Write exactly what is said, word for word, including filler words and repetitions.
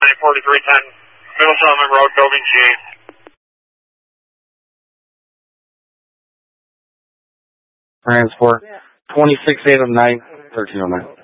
nine forty-three ten, Middle Settlement Road, building G. Transport, twenty-six eight oh nine, thirteen oh nine.